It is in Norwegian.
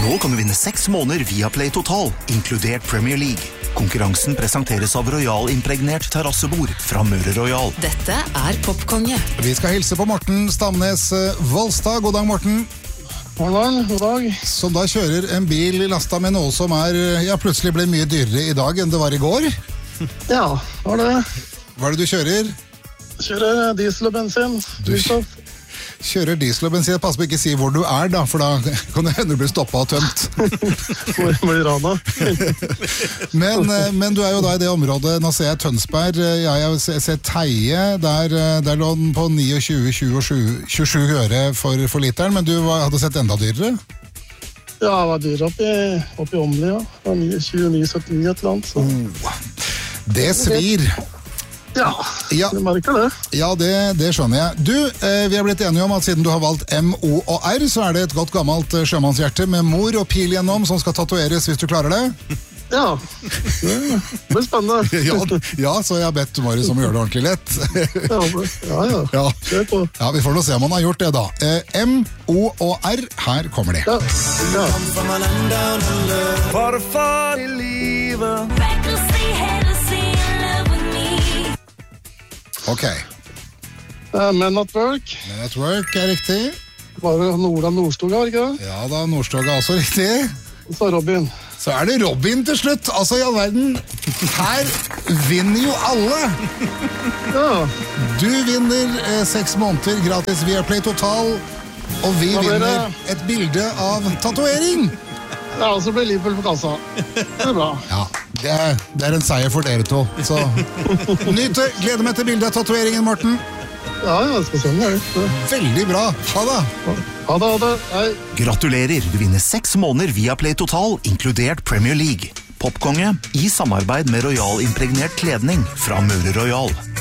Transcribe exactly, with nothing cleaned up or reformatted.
Nå kan du vinne seks måneder via Play Total, inkludert Premier League. Konkurransen presenteres av Royal impregnert terrassebord fra Møre Royal. Dette er Popkonge. Vi skal hilse på Morten Stamnes Volstad. God dag, Morten. God dag, god dag. Som da kjører en bil lasta med noe som er, ja, plutselig ble mye dyrere i dag enn det var i går. Ja, var det. Hva er det du kjører? Kjører diesel og bensin. Du kjører diesel og bensin. Pass på ikke si hvor du er da, for da kan det hende du blir stoppet og tømt. Hvor blir rana? men, men du er jo da i det området, nå ser jeg Tønsberg, ja, jeg ser Teie, der, der lå den på tjueni, tjue, tjuesju øre for, for literen, men du var, hadde sett enda dyrere? Ja, det var dyrere oppi, oppi Åmli, ja. Det var tjueni syttini et eller annet. Så. Oh, det svir. Ja, ja, du merker det. Ja, det, det skjønner jeg. Du, eh, vi har blitt enige om at siden du har valgt M, O og R, så er det et godt gammelt eh, sjømannshjerte med mor og pil gjennom som skal tatueres hvis du klarer det. Ja, det blir spennende. ja, ja, så jeg har bedt Marius om å gjøre det ordentlig lett. ja, ja, ja. Ja. Kjør på. Ja, vi får nå se om han har gjort det da. Eh, M, O og R, her kommer de. Ja, ja. For far i livet. Ok. Uh, Men at Work. Men at Work er riktig. Bare Nordland Nordstoga, var det ikke det? Ja da, Nordstoga er også riktig. Og så Robin. Så er det Robin til slutt. Altså, i all verden, her vinner jo alle. Ja. Du vinner eh, seks måneder gratis via Play Total, og vi Ja, dere- vinner et bilde av tatovering. Ja, og så blir Liverpool på kassa. Det er bra. Ja, det er, det er en seier for dere to. Så nyt det. Gleder meg til bildet av tatoveringen, Morten. Ja, ja, jeg skal se den her. Veldig bra. Ha det. Ha det, ha det. Hei. Gratulerer, du vinner seks måneder via Play Total, inkludert Premier League. Popkonge i samarbeid med Royal impregnert kledning fra Møre Royal.